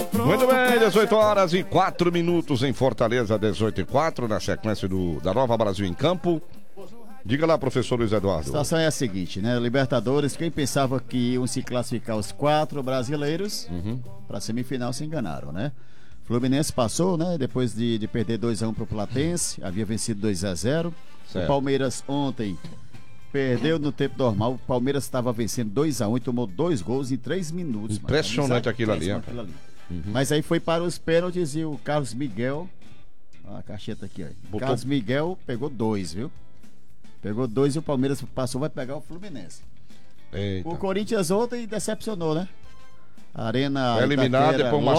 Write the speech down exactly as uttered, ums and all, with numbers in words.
Muito bem, dezoito horas e quatro minutos em Fortaleza, dezoito e quatro, na sequência do, da Nova Brasil em Campo. Diga lá, professor Luiz Eduardo. A situação é a seguinte, né? Libertadores, quem pensava que iam se classificar os quatro brasileiros uhum. para semifinal se enganaram, né? Fluminense passou, né? Depois de, de perder dois a um pro Platense, havia vencido dois a zero. Certo. O Palmeiras ontem perdeu no tempo normal. O Palmeiras estava vencendo dois a um e tomou dois gols em três minutos. Impressionante mano. aquilo ali. Aquilo ali. Uhum. Mas aí foi para os pênaltis e o Carlos Miguel, a cacheta aqui, ó. Botou... Carlos Miguel pegou dois, viu? Pegou dois e o Palmeiras passou, vai pegar o Fluminense. Eita. O Corinthians ontem decepcionou, né? A Arena é eliminado, depois uma